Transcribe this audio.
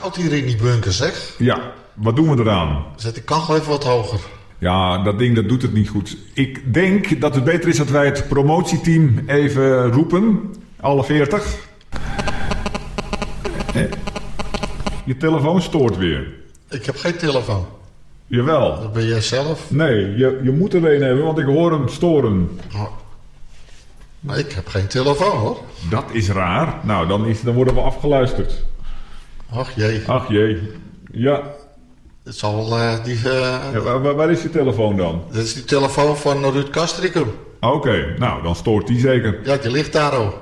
koud hier in die bunker, zeg. Ja, wat doen we eraan? Zet die kachel even wat hoger. Ja, dat ding dat doet het niet goed. Ik denk dat het beter is dat wij het promotieteam even roepen. Alle 40. Je telefoon stoort weer. Ik heb geen telefoon. Jawel. Dat ben jij zelf. Nee, je moet er een hebben, want ik hoor hem storen. Oh. Maar ik heb geen telefoon, hoor. Dat is raar. Nou, dan worden we afgeluisterd. Ach jee. Ach jee. Ja. Het zal die... Ja, waar is je telefoon dan? Dat is die telefoon van Ruud Castricum. Oké, nou, dan stoort die zeker. Ja, die ligt daar ook.